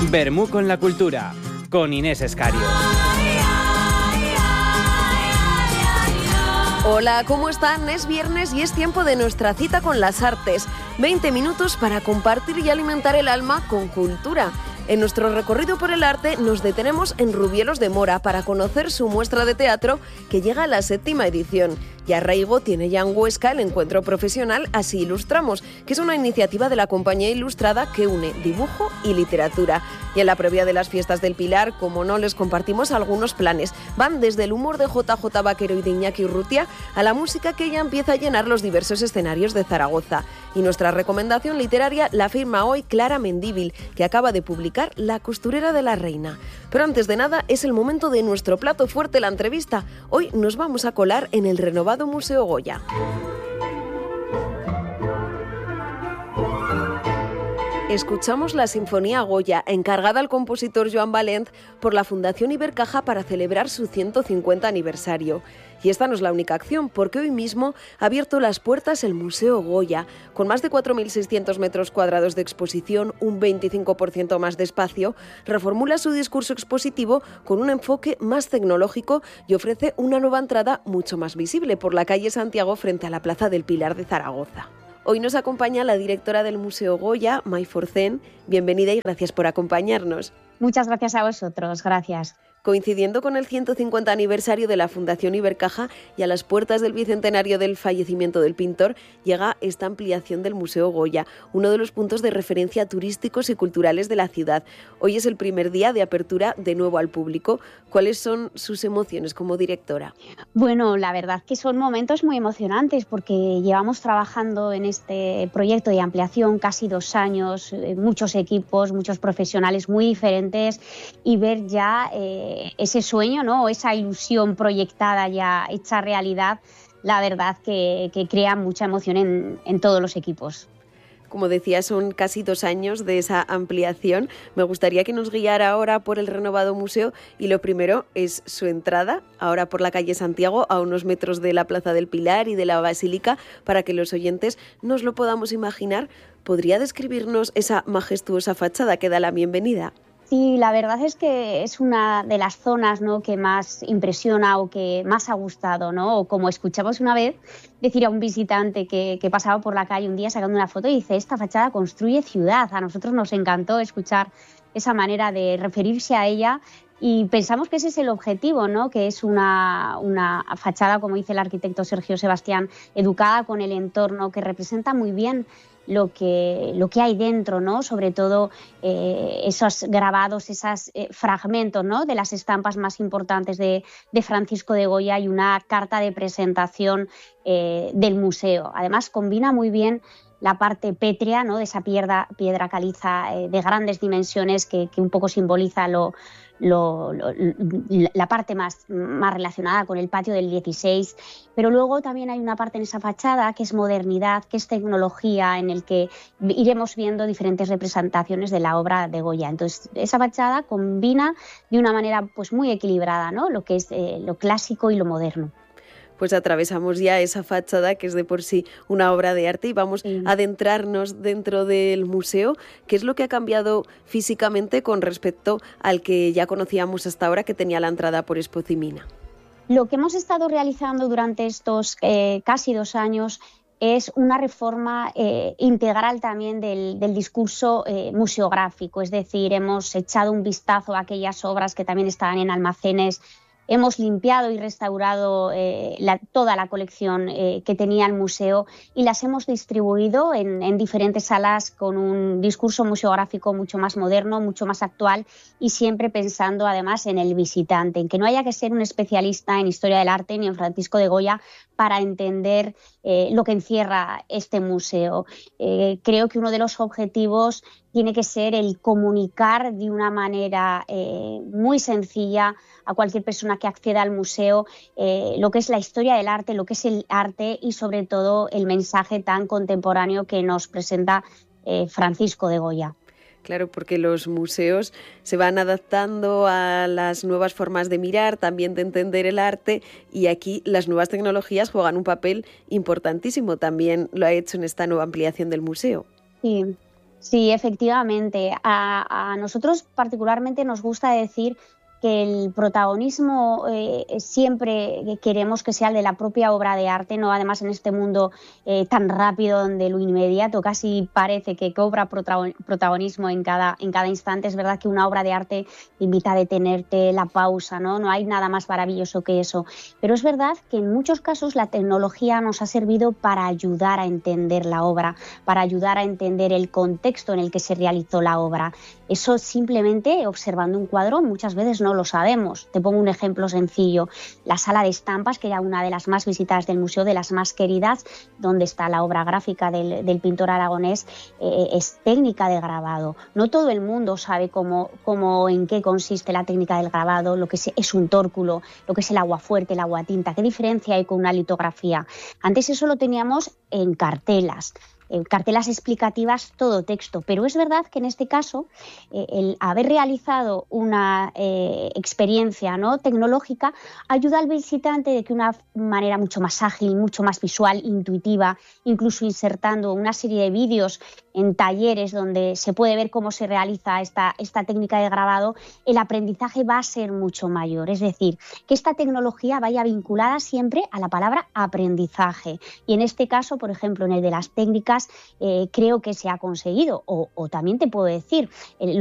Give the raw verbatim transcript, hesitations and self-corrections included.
Bermú con la cultura, con Inés Escario. Hola, ¿cómo están? Es viernes y es tiempo de nuestra cita con las artes. veinte minutos para compartir y alimentar el alma con cultura. En nuestro recorrido por el arte nos detenemos en Rubielos de Mora para conocer su muestra de teatro que llega a la séptima edición. Y arraigo tiene ya en Huesca el encuentro profesional Así Ilustramos, que es una iniciativa de la Compañía Ilustrada que une dibujo y literatura. Y en la previa de las fiestas del Pilar, como no, les compartimos algunos planes. Van desde el humor de J J Vaquero y de Iñaki Urrutia a la música que ya empieza a llenar los diversos escenarios de Zaragoza. Y nuestra recomendación literaria la firma hoy Clara Mendívil, que acaba de publicar La costurera de la reina. Pero antes de nada, es el momento de nuestro plato fuerte, la entrevista. Hoy nos vamos a colar en el renovado Museo Goya. Escuchamos la Sinfonía Goya, encargada al compositor Joan Valent por la Fundación Ibercaja para celebrar su ciento cincuenta aniversario. Y esta no es la única acción, porque hoy mismo ha abierto las puertas el Museo Goya, con más de cuatro mil seiscientos metros cuadrados de exposición, un veinticinco por ciento más de espacio, reformula su discurso expositivo con un enfoque más tecnológico y ofrece una nueva entrada mucho más visible por la calle Santiago frente a la Plaza del Pilar de Zaragoza. Hoy nos acompaña la directora del Museo Goya, May Forcén. Bienvenida y gracias por acompañarnos. Muchas gracias a vosotros, gracias. Coincidiendo con el ciento cincuenta aniversario de la Fundación Ibercaja y a las puertas del bicentenario del fallecimiento del pintor, llega esta ampliación del Museo Goya, uno de los puntos de referencia turísticos y culturales de la ciudad. Hoy es el primer día de apertura de nuevo al público. ¿Cuáles son sus emociones como directora? Bueno, la verdad que son momentos muy emocionantes porque llevamos trabajando en este proyecto de ampliación casi dos años, muchos equipos, muchos profesionales muy diferentes, y ver ya eh, ese sueño, ¿no? Esa ilusión proyectada ya hecha realidad, la verdad que, que crea mucha emoción en, en todos los equipos. Como decía, son casi dos años de esa ampliación. Me gustaría que nos guiara ahora por el renovado museo y lo primero es su entrada, ahora por la calle Santiago, a unos metros de la Plaza del Pilar y de la Basílica, para que los oyentes nos lo podamos imaginar. ¿Podría describirnos esa majestuosa fachada que da la bienvenida? Sí, la verdad es que es una de las zonas, ¿no?, que más impresiona o que más ha gustado, ¿no? O como escuchamos una vez decir a un visitante que, que pasaba por la calle un día sacando una foto y dice: esta fachada construye ciudad. A nosotros nos encantó escuchar esa manera de referirse a ella y pensamos que ese es el objetivo, ¿no?, que es una, una fachada, como dice el arquitecto Sergio Sebastián, educada con el entorno, que representa muy bien lo que, lo que hay dentro, ¿no? Sobre todo eh, esos grabados, esos eh, fragmentos, ¿no?, de las estampas más importantes de, de Francisco de Goya y una carta de presentación eh, del museo. Además, combina muy bien la parte pétrea, ¿no?, de esa piedra, piedra caliza eh, de grandes dimensiones que, que un poco simboliza lo, lo, lo, la parte más, más relacionada con el patio del dieciséis, pero luego también hay una parte en esa fachada que es modernidad, que es tecnología, en el que iremos viendo diferentes representaciones de la obra de Goya. Entonces, esa fachada combina de una manera pues muy equilibrada, ¿no?, lo que es eh, lo clásico y lo moderno. Pues atravesamos ya esa fachada que es de por sí una obra de arte y vamos sí. a adentrarnos dentro del museo. ¿Qué es lo que ha cambiado físicamente con respecto al que ya conocíamos hasta ahora, que tenía la entrada por Espocimina? Lo que hemos estado realizando durante estos eh, casi dos años es una reforma eh, integral también del, del discurso eh, museográfico, es decir, hemos echado un vistazo a aquellas obras que también estaban en almacenes. Hemos limpiado y restaurado eh, la, toda la colección eh, que tenía el museo y las hemos distribuido en, en diferentes salas con un discurso museográfico mucho más moderno, mucho más actual y siempre pensando además en el visitante, en que no haya que ser un especialista en historia del arte ni en Francisco de Goya para entender eh, lo que encierra este museo. Eh, creo que uno de los objetivos tiene que ser el comunicar de una manera eh, muy sencilla a cualquier persona que acceda al museo eh, lo que es la historia del arte, lo que es el arte y sobre todo el mensaje tan contemporáneo que nos presenta eh, Francisco de Goya. Claro, porque los museos se van adaptando a las nuevas formas de mirar, también de entender el arte, y aquí las nuevas tecnologías juegan un papel importantísimo. También lo ha hecho en esta nueva ampliación del museo. Sí. Sí, efectivamente. A, a nosotros particularmente nos gusta decir que el protagonismo eh, siempre queremos que sea el de la propia obra de arte, ¿no? Además, en este mundo eh, tan rápido, donde lo inmediato casi parece que cobra protagonismo en cada, en cada instante, es verdad que una obra de arte invita a detenerte, la pausa, ¿no? No hay nada más maravilloso que eso. Pero es verdad que en muchos casos la tecnología nos ha servido para ayudar a entender la obra, para ayudar a entender el contexto en el que se realizó la obra. Eso simplemente observando un cuadro muchas veces no lo sabemos. Te pongo un ejemplo sencillo. La sala de estampas, que era una de las más visitadas del museo, de las más queridas, donde está la obra gráfica del, del pintor aragonés, eh, es técnica de grabado. No todo el mundo sabe cómo, cómo, en qué consiste la técnica del grabado, lo que es, es un tórculo, lo que es el aguafuerte, el aguatinta, qué diferencia hay con una litografía. Antes eso lo teníamos en cartelas. Eh, cartelas explicativas, todo texto, pero es verdad que en este caso eh, el haber realizado una eh, experiencia, ¿no?, tecnológica ayuda al visitante de que una manera mucho más ágil, mucho más visual, intuitiva, incluso insertando una serie de vídeos en talleres donde se puede ver cómo se realiza esta, esta técnica de grabado, el aprendizaje va a ser mucho mayor. Es decir, que esta tecnología vaya vinculada siempre a la palabra aprendizaje. Y en este caso, por ejemplo, en el de las técnicas, eh, creo que se ha conseguido. O, o también te puedo decir, el